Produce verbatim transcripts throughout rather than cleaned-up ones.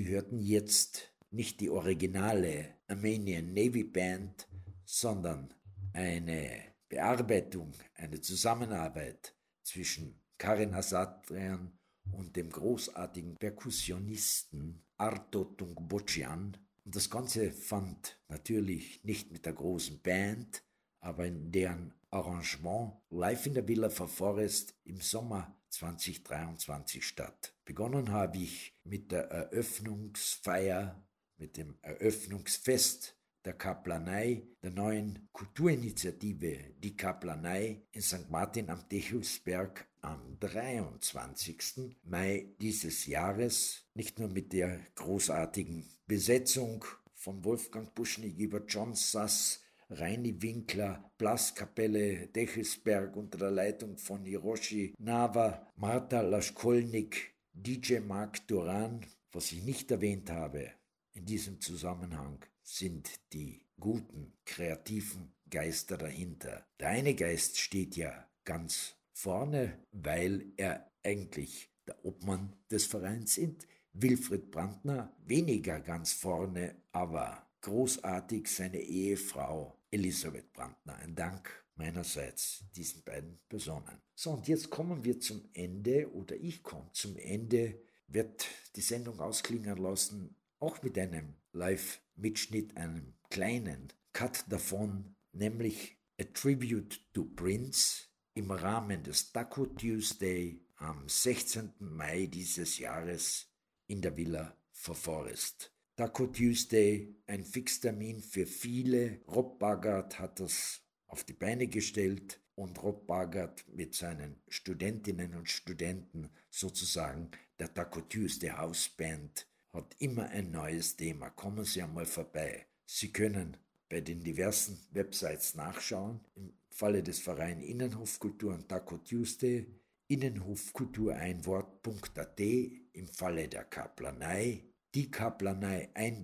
hörten jetzt nicht die originale Armenian Navy Band, sondern eine Bearbeitung, eine Zusammenarbeit zwischen Karen Asatrian und dem großartigen Perkussionisten Arto Tungbocian. Und das Ganze fand natürlich nicht mit der großen Band, aber in deren Arrangement live in der Villa for Forest im Sommer zweitausenddreiundzwanzig statt. Begonnen habe ich mit der Eröffnungsfeier, mit dem Eröffnungsfest der Kaplanei, der neuen Kulturinitiative Die Kaplanei in Sankt Martin am Techelsberg am dreiundzwanzigsten Mai dieses Jahres. Nicht nur mit der großartigen Besetzung von Wolfgang Buschnig über John Sass, Reini Winkler, Blaskapelle Techelsberg unter der Leitung von Hiroshi Nawa, Marta Laschkolnik, D J Mark Duran. Was ich nicht erwähnt habe in diesem Zusammenhang sind die guten, kreativen Geister dahinter. Der eine Geist steht ja ganz vorne, weil er eigentlich der Obmann des Vereins ist. Wilfried Brandner, weniger ganz vorne, aber großartig seine Ehefrau Elisabeth Brandner. Ein Dank meinerseits diesen beiden Personen. So, und jetzt kommen wir zum Ende, oder ich komme zum Ende, wird die Sendung ausklingen lassen, auch mit einem Live-Mitschnitt, einem kleinen Cut davon, nämlich A Tribute to Prince im Rahmen des Taco Tuesday am sechzehnten Mai dieses Jahres in der Villa for Forest. Taco Tuesday, ein Fixtermin für viele. Rob Baggart hat das auf die Beine gestellt und Rob Baggart mit seinen Studentinnen und Studenten, sozusagen der Taco Tuesday Hausband, hat immer ein neues Thema. Kommen Sie einmal vorbei. Sie können bei den diversen Websites nachschauen. Im Falle des Vereins Innenhofkultur und Taco Tuesday, Innenhofkultur ein Wort.at, im Falle der Kaplanei, die Kaplanei ein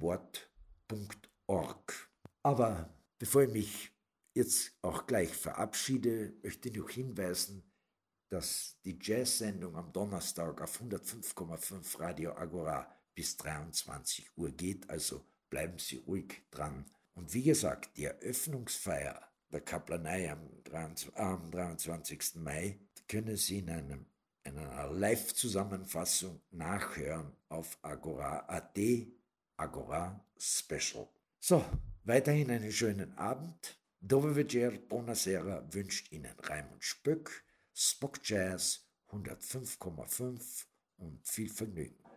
Wort.org. Aber bevor ich mich jetzt auch gleich verabschiede, möchte ich noch hinweisen, dass die Jazz-Sendung am Donnerstag auf hundertfünf Komma fünf Radio Agora bis dreiundzwanzig Uhr geht, also bleiben Sie ruhig dran. Und wie gesagt, die Eröffnungsfeier der Kaplanei am dreiundzwanzigsten Mai können Sie in, einem, in einer Live-Zusammenfassung nachhören auf Agora Punkt at, Agora Special. So, weiterhin einen schönen Abend. Dobre večer, buonasera wünscht Ihnen Raimund Spöck, Spock Jazz hundertfünf Komma fünf und viel Vergnügen.